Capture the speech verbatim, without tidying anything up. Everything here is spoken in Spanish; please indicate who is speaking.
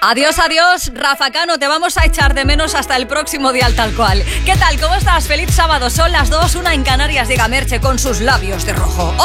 Speaker 1: Adiós, adiós, Rafa Cano, te vamos a echar de menos hasta el próximo día tal cual. ¿Qué tal? ¿Cómo estás? Feliz sábado, son las dos, una en Canarias, diga Merche con sus labios de rojo.